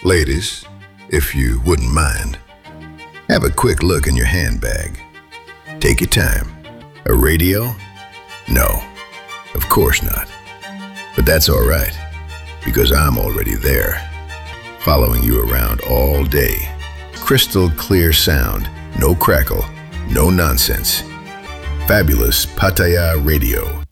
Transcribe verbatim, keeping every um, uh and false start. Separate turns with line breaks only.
Ladies, if you wouldn't mind, have a quick look in your handbag. Take your time. A radio? No, of course not. But that's all right, because I'm already there, following you around all day. Crystal clear sound, no crackle, no nonsense. Fabulous Pattaya Radio.